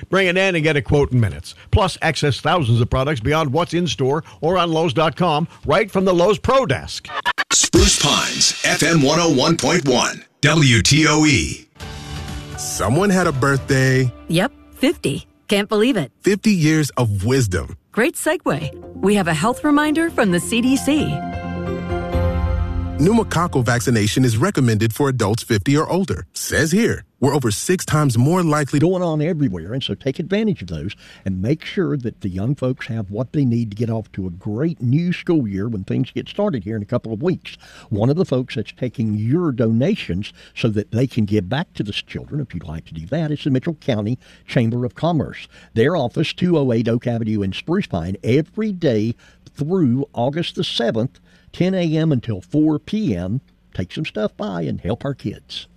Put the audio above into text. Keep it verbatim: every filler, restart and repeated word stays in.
Bring it in and get a quote in minutes. Plus, access thousands of products beyond what's in store or on Lowe's dot com right from the Lowe's Pro Desk. Spruce Pines, F M one oh one point one, W T O E. Someone had a birthday. Yep, fifty. Can't believe it. fifty years of wisdom. Great segue. We have a health reminder from the C D C. Pneumococcal vaccination is recommended for adults fifty or older. Says here, we're over six times more likely to... Going on everywhere, and so take advantage of those and make sure that the young folks have what they need to get off to a great new school year when things get started here in a couple of weeks. One of the folks that's taking your donations so that they can give back to the children, if you'd like to do that, is the Mitchell County Chamber of Commerce. Their office, two oh eight Oak Avenue in Spruce Pine, every day through August the seventh, ten a.m. until four p.m. Take some stuff by and help our kids.